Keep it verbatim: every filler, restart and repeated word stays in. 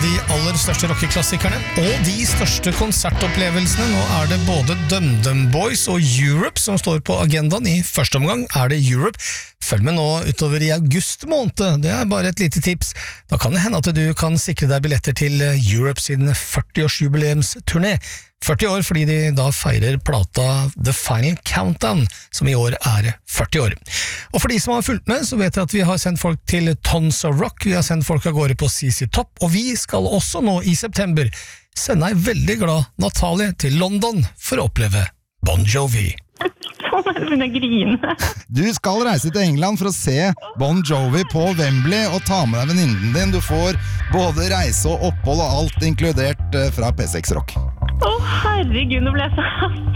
de aller største rockeklassikerne og de største konsertopplevelsene. Nå er det både DumDum Boys og Europe som står på agendaen. I første omgang er det Europe. Følg med nå utover i august måned. Det er bare et lite tips. Da kan det hende at du kan sikre deg billetter til Europe sin førti-årsjubileumsturné. førti år fordi de da feirer plata The Final Countdown, som i år er førti år. Og for de som har fulgt med, så vet jeg at vi har sendt folk til Tons of Rock, vi har sendt folk av gårde på C C Top, og vi skal også nå i september sende ei veldig glad Natalie til London for å oppleve Bon Jovi. Du skal reise til England for å se Bon Jovi på Wembley og ta med deg venninnen din. Du får både reise og opphold og alt inkludert fra P seks Rock. Å herregud, nå ble jeg så